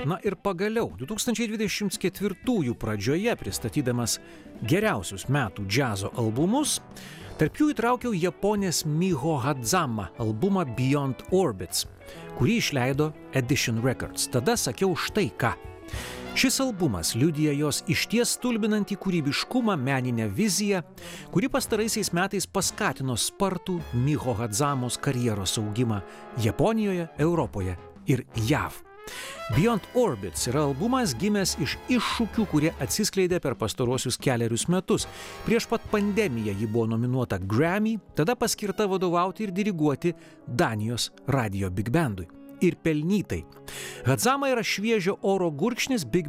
Na ir pagaliau, 2024 pradžioje pristatydamas geriausius metų džiazo albumus, tarp jų įtraukiau japonės Miho Hadzama albumą Beyond Orbits, kurį išleido Edition Records. Tada sakiau štai ką. Šis albumas liudija jos išties stulbinantį kūrybiškumą, meninę viziją, kuri pastaraisiais metais paskatino spartų Miho Hadzamos karjeros augimą Japonijoje, Europoje ir JAV. Beyond Orbits yra albumas gimęs iš iššūkių, kurie atsiskleidė per pastaruosius kelerius metus. Prieš pat pandemiją ji buvo nominuota Grammy, tada paskirta vadovauti ir diriguoti Danijos radijo Big Bandui. Ir pelnytai. Hadzama yra šviežio oro gurkšnis Big